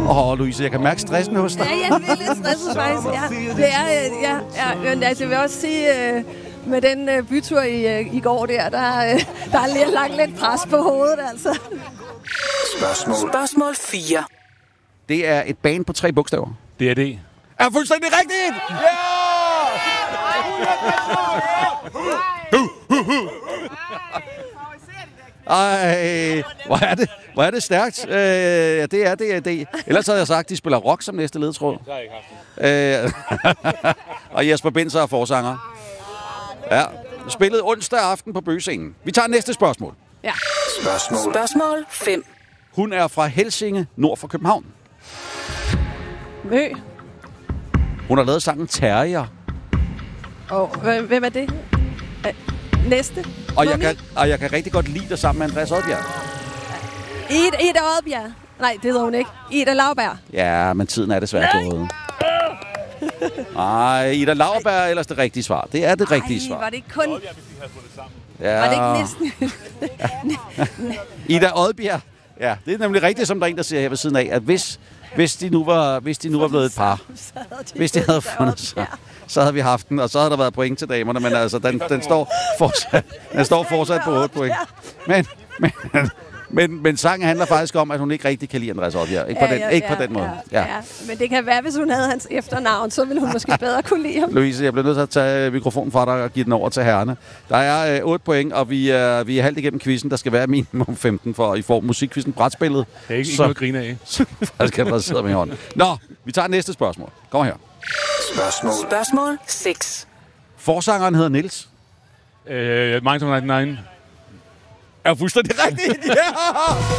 Louise, jeg kan mærke stressen hos dig. Ja, jeg er lidt stresset faktisk. Jeg vil også sige, med den bytur i går der er lige lagt lidt pres på hovedet, altså. Spørgsmål 4. Det er et band på 3 bogstaver. Det er det. Er fuldstændig rigtigt! Ja! Ej, hvor er det stærkt. Det er det. Ellers havde jeg sagt, at de spiller rock som næste ledetråd. Det har jeg ikke haft. Og Jesper Binser er forsanger. Ja, spillet onsdag aften på Bøgescenen. Vi tager næste spørgsmål. Ja. Spørgsmål 5. Hun er fra Helsinge, nord for København. Mø. Hun har lavet sangen Terrier. Hvem er det? Næste. Og jeg kan rigtig godt lide det sammen med Andreas Odbjerg. Ida Oddbjerg. Nej, det hedder hun ikke. Ida Lauberg. Ja, men tiden er desværre gået. Nej, Ida Lauberg er ellers det rigtige svar. Det er det rigtige svar. Var det ikke kun... Ja. Var det ikke næsten... Ida Oddbjerg. Ja, det er nemlig rigtigt, som der er en, der siger her ved siden af, at hvis de nu var blevet et par, hvis de havde fundet sig, så havde vi haft den, og så havde der været point til damerne, men altså, den står fortsat på 8 point. Men sangen handler faktisk om, at hun ikke rigtig kan lide Andreas Odbjerg. Ikke på den måde. Ja. Men det kan være, hvis hun havde hans efternavn, så ville hun måske bedre kunne lide ham. Louise, jeg bliver nødt til at tage mikrofonen fra dig og give den over til herrerne. Der er 8 point, og vi er halvt igennem quizzen. Der skal være minimum 15, for I får musikquizzen brætspillet. Det er ikke noget at grine af. Så skal jeg sidde med i hånden. Nå, vi tager næste spørgsmål. Kom her. Spørgsmål 6. Forsangeren hedder Niels. Mind 99. Er fuldstændig rigtigt, ja!